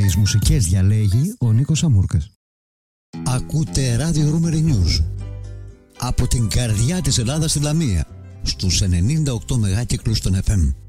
Τις μουσικές διαλέγει ο Νίκος Αμούρκας. Ακούτε Radio Rumery News από την καρδιά της Ελλάδας στη Λαμία στους 98 μεγάκυκλους των FM.